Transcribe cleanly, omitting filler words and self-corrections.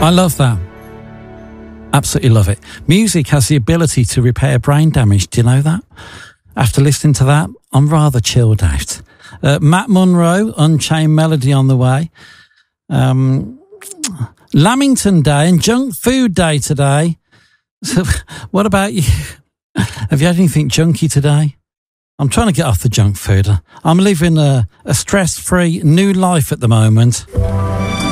I love that. Absolutely love it. Music has the ability to repair brain damage. Do you know that? After listening to that, I'm rather chilled out. Matt Monro, Unchained Melody on the way. Lamington Day and Junk Food Day today. So, what about you? Have you had anything junky today? I'm trying to get off the junk food. I'm living a stress-free new life at the moment.